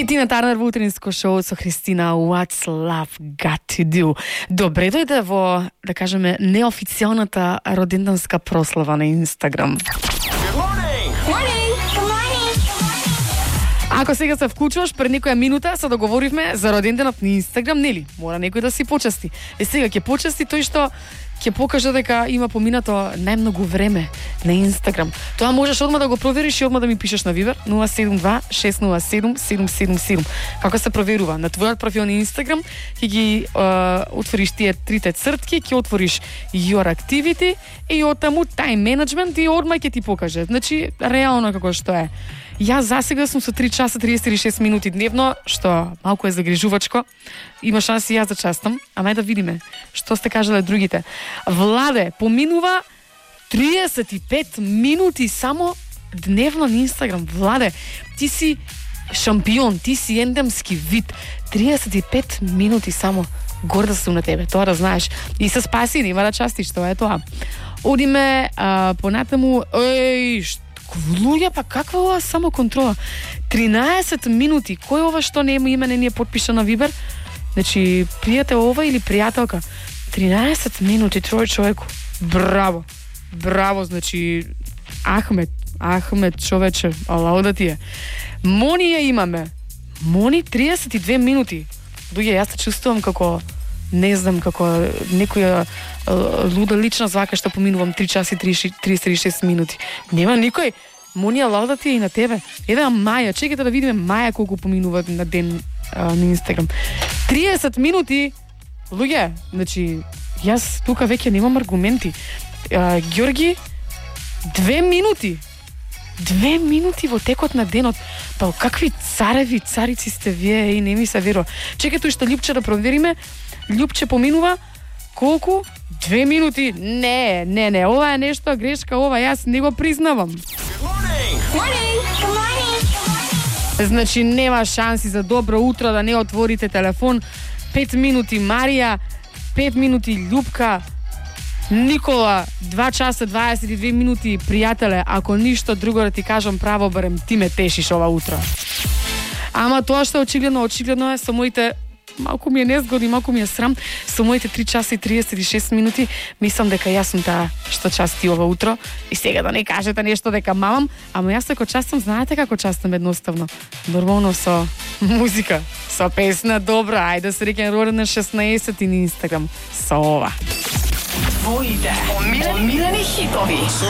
И Тина Тарнер во утринско шоу со Христина What's Love Got to Do. Добре дојде во, да кажеме, неофицијалната роденденска прослава на Инстаграм. Ако сега се вклучуваш, пред некоја минута се договоривме за роденденот на Инстаграм, нели? Мора некој да си почести. Сега ќе почести тој што ќе покаже дека има поминато најмногу време на Инстаграм. Тоа можеш одма да го провериш и одма да ми пишеш на Вибер 072-607-777. Како се проверува? На твојот профил на Инстаграм ќе ги отвориш тие трите цртки, ќе отвориш Your Activity и оттаму Time Management и одма ќе ти покаже. Значи, реално како што е. Јас засега сум со 3 часа 36 минути дневно, што малку е загрижувачко. Има шанси јас да частам, а нај да видиме што сте кажале другите. Владе, поминува 35 минути само дневно на Инстаграм. Владе, ти си шампион, ти си ендемски вид. 35 минути само. Горда сум на тебе, тоа да знаеш. И се спаси, нема да частиш, тоа е тоа. Одиме понатаму, луѓе, па каква ова само контрола? 13 минути. Кој ова што нема име не е потпиша на Вибер? Значи, пријател ова или пријателка? 13 минути, трој човеку. Браво. Браво, значи, Ахмед, човече, алау да ти е. Мони ја имаме. Мони 32 минути. Луѓе, јас се чувствувам како, не знам, како некоја луда лична звака што поминувам 3 часа и 36 минути. Нема никој. Монија, лауда ти е и на тебе. Еве Маја, чекайте да видиме Маја колку поминува на ден на Инстаграм. 30 минути. Луѓе, значи, јас тука веќе немам аргументи. Ѓорги, 2 минути. 2 минути во текот на денот. Па какви цареви, царици сте вие и не ми се верува. Чекајте уште Љупче да провериме. Љупче поминува колку? 2 минути. Не, ова е нешто грешка, ова јас не го признавам. Значи нема шанси за добро утро да не отворите телефон. 5 минути Марија, 5 минути Љупка, Никола, 2 часа 22 минути пријателе, ако ништо друго да ти кажам право, барем ти ме тешиш ова утро. Ама тоа што очигледно е со моите, малку ми е незгодно, малку ми е срам, со моите 3 часа и 36 минути, мислам дека јас сум таа што части ова утро и сега да не кажете нешто дека мамам, ама јас ако частам, знаете како частам едноставно? Нормално со музика, со песна добра, ајде да се рекем роден на 16 и на Инстаграм, со ова. Твоите омилени хитови.